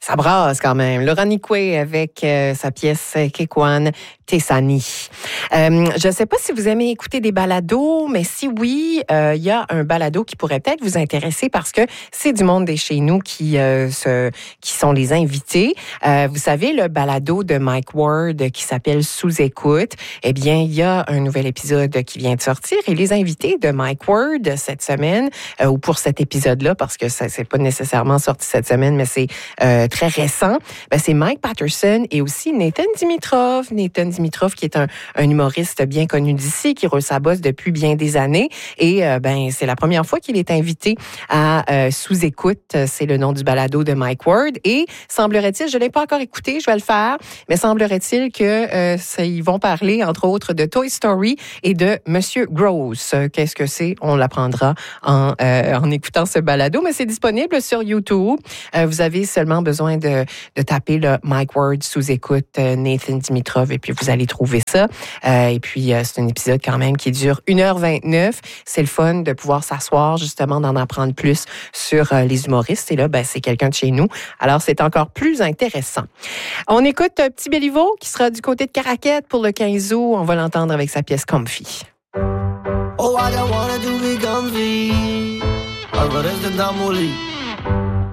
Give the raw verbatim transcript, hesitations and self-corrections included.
Ça brasse quand même. Laurent Nicoué avec euh, sa pièce Kekwan Tessani. Euh, je ne sais pas si vous aimez écouter des balados, mais si oui, il euh, y a un balado qui pourrait peut-être vous intéresser parce que c'est du monde des chez nous qui, euh, se, qui sont les invités. Euh, vous savez, le balado de Mike Ward qui s'appelle Sous-écoute, eh bien, il y a un nouvel épisode qui vient de sortir et les invités de Mike Ward cette semaine, euh, ou pour cet épisode-là, parce que ça c'est pas nécessairement sorti cette semaine, mais c'est euh, très récent, ben, c'est Mike Patterson et aussi Nathan Dimitrov. Nathan Dimitrov qui est un, un humoriste bien connu d'ici, qui roule sa bosse depuis bien des années. Et euh, ben c'est la première fois qu'il est invité à euh, Sous-écoute. C'est le nom du balado de Mike Ward. Et semblerait-il, je ne l'ai pas encore écouté, je vais le faire, mais semblerait-il que euh, ça, ils vont parler, entre autres, de Toy Story et de Monsieur Gross. Qu'est-ce que c'est? On l'apprendra en, euh, en écoutant ce balado, mais c'est disponible sur YouTube. Euh, vous avez seulement besoin de, de taper le Mike Ward Sous-écoute euh, Nathan Dimitrov et puis vous allez trouver ça. Euh, et puis, euh, c'est un épisode quand même qui dure une heure vingt-neuf. C'est le fun de pouvoir s'asseoir, justement, d'en apprendre plus sur euh, les humoristes. Et là, ben, c'est quelqu'un de chez nous. Alors, c'est encore plus intéressant. On écoute euh, Petit Béliveau qui sera du côté de Caraquette pour le quinze août. On va l'entendre avec sa pièce Comfy. Oh, I don't wanna do be comfy. I got us the damn